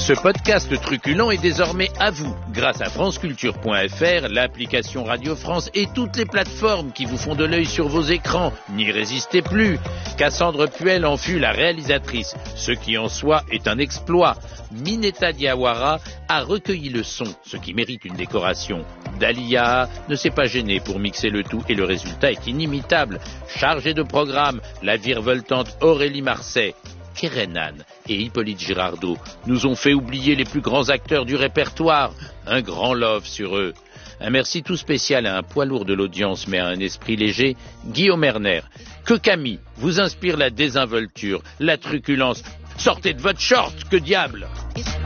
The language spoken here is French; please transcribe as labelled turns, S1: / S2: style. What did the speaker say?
S1: Ce podcast truculent est désormais à vous, grâce à franceculture.fr, l'application Radio France et toutes les plateformes qui vous font de l'œil sur vos écrans. N'y résistez plus. Cassandre Puel en fut la réalisatrice, ce qui en soi est un exploit. Mineta Diawara a recueilli le son, ce qui mérite une décoration. Dalia ne s'est pas gênée pour mixer le tout et le résultat est inimitable. Chargé de programme, la virevoltante Aurélie Marseille, Kerenan et Hippolyte Girardot nous ont fait oublier les plus grands acteurs du répertoire. Un grand love sur eux. Un merci tout spécial à un poids lourd de l'audience mais à un esprit léger, Guillaume Erner. Que Camille vous inspire la désinvolture, la truculence. Sortez de votre short, que diable!